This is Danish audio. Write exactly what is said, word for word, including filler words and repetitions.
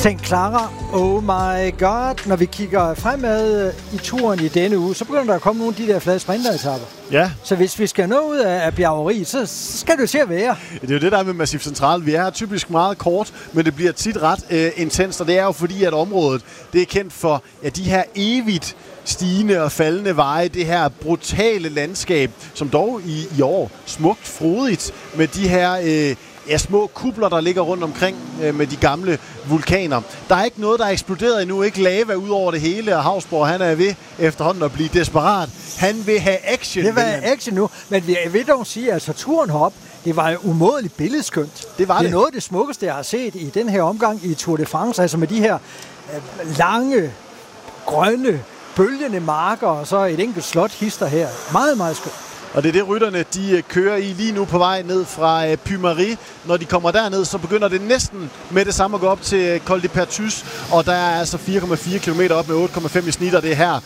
Sankt Clara, oh my god. Når vi kigger fremad i turen i denne uge, så begynder der at komme nogle af de der flade sprinteretapper. Ja. Så hvis vi skal nå ud af, af bjergeriet, så, så skal det jo til at være. Det er jo det, der er med Massif Central. Vi er her typisk meget kort, men det bliver tit ret øh, intenst, og det er jo fordi, at området det er kendt for ja, de her evigt stigende og faldende veje, det her brutale landskab, som dog i, i år smukt frodigt med de her øh, ja, små kupler, der ligger rundt omkring øh, med de gamle vulkaner. Der er ikke noget, der er eksploderet endnu, ikke lava ud over det hele, og Hausborg, han er ved efterhånden at blive desperat. Han vil have action. Det var action nu, men jeg vil dog sige, at altså, turen herop, det var jo umådeligt billedskønt. Det var det. Det er noget af det smukkeste, jeg har set i den her omgang i Tour de France, altså med de her øh, lange, grønne, bølgende marker, og så et enkelt slot hister her. Meget, meget skønt. Og det er det, rytterne de kører i lige nu på vej ned fra uh, Puy-Marie. Når de kommer derned, så begynder det næsten med det samme at gå op til Col de Perthus. Og der er altså fire komma fire kilometer op med otte komma fem i snit, og det er her,